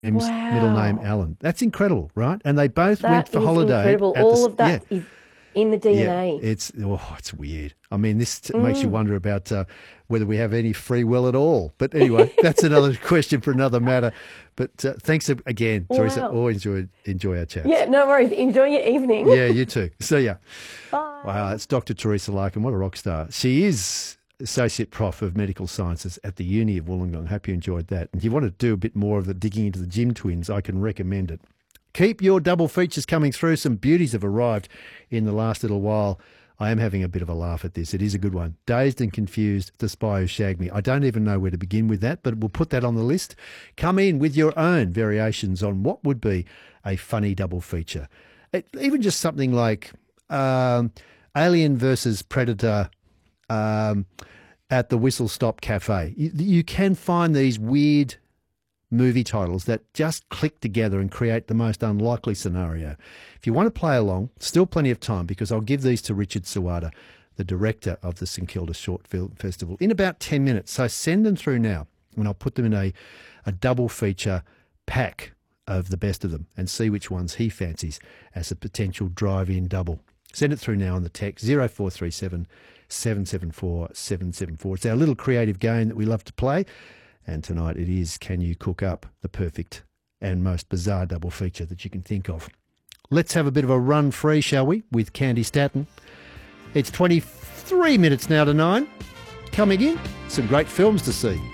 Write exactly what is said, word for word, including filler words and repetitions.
middle name Wow. Alan. That's incredible, right? And they both went That for is holiday incredible. at the All s- of yeah. that is in the Yeah, D N A. it's oh, it's weird. I mean, this t- makes you Mm. wonder about uh, whether we have any free will at all. But anyway, that's another question for another matter. But uh, thanks a- again, Teresa. Wow. Always enjoy enjoy our chats. Yeah, no worries. Enjoy your evening. Yeah, you too. See ya. Wow, Bye. that's Doctor Teresa Larkin. What a rock star. She is Associate Prof of Medical Sciences at the Uni of Wollongong. Hope you enjoyed that. And if you want to do a bit more of the digging into the gym twins, I can recommend it. Keep your double features coming through. Some beauties have arrived in the last little while. I am having a bit of a laugh at this. It is a good one. Dazed and Confused, The Spy Who Shagged Me. I don't even know where to begin with that, but we'll put that on the list. Come in with your own variations on what would be a funny double feature. It, even just something like um, Alien versus Predator um, at the Whistle Stop Cafe. You, you can find these weird movie titles that just click together and create the most unlikely scenario. If you want to play along, still plenty of time, because I'll give these to Richard Sawada, the director of the St Kilda Short Film Festival, in about ten minutes. So send them through now, and I'll put them in a, a double feature pack of the best of them and see which ones he fancies as a potential drive-in double. Send it through now on the text zero four three seven, seven seven four, seven seven four. It's our little creative game that we love to play. And tonight it is, can you cook up the perfect and most bizarre double feature that you can think of? Let's have a bit of a run free, shall we, with Candy Staton. It's twenty-three minutes now to nine. Coming in, some great films to see.